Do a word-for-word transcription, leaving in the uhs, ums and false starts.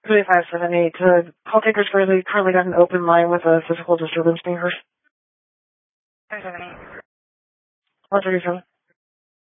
twenty-five seventy-eight, uh, call takers currently, currently got an open line with a physical disturbance neighbors. five seventy-eight. one thirty-seven.